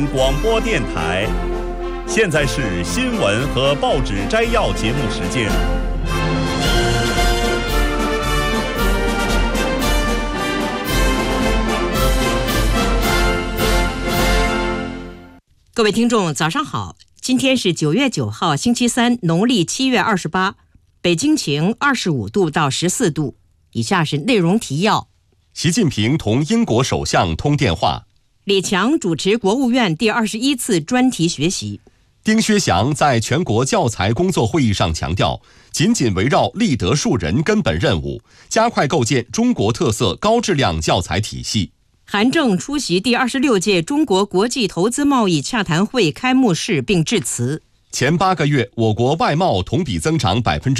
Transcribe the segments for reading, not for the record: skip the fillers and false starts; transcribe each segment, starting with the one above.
央广播电台。现在是新闻和报纸摘要节目时间。 各位听众早上好，今天是9月9号星期三，农历7月28，北京晴25度到14度。以下是内容提要。 习近平同英国首相通电话。 李强主持国务院第21次专题学习。 丁薛祥在全国教材工作会议上强调，紧紧围绕立德树人根本任务，加快构建中国特色高质量教材体系。 韩正出席第26届中国国际投资贸易洽谈会开幕式并致辞。 前8个月，我国外贸同比增长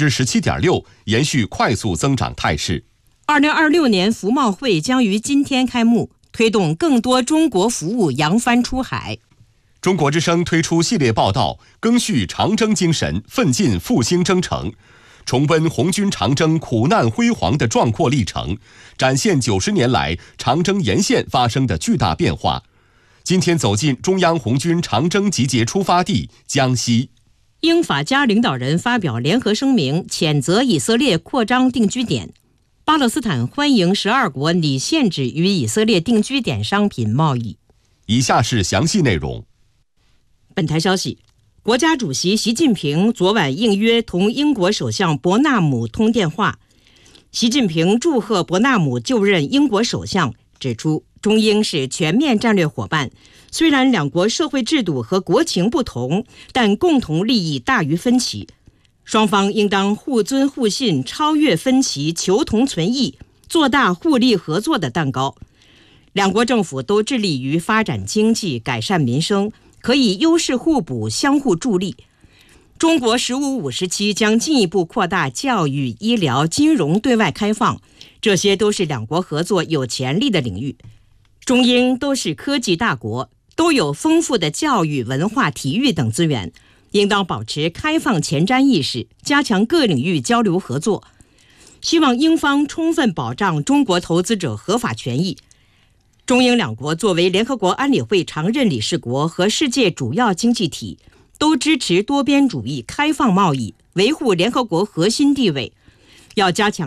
17.6%，延续快速增长态势。 2026年服贸会将于今天开幕，推动更多中国服务扬帆出海。 中国之声推出系列报道，赓续长征精神，奋进复兴征程，重温红军长征苦难辉煌的壮阔历程，展现90年来长征沿线发生的巨大变化。今天走进中央红军长征集结出发地江西。 英法加领导人发表联合声明，谴责以色列扩张定居点。巴勒斯坦欢迎12国拟限制与以色列定居点商品贸易。 以下是详细内容。 本台消息，国家主席习近平昨晚应约同英国首相伯纳姆通电话。习近平祝贺伯纳姆就任英国首相，指出中英是全面战略伙伴，虽然两国社会制度和国情不同，但共同利益大于分歧。双方应当互尊互信，超越分歧，求同存异，做大互利合作的蛋糕。两国政府都致力于发展经济，改善民生，可以优势互补，相互助力。中国“15+5”时期将进一步扩大教育、医疗、金融对外开放，这些都是两国合作有潜力的领域。中英都是科技大国，都有丰富的教育、文化、体育等资源，应当保持开放前瞻意识，加强各领域交流合作。希望英方充分保障中国投资者合法权益。中英两国作为联合国安理会常任理事国和世界主要经济体，都支持多边主义、开放贸易，维护联合国核心地位，要加强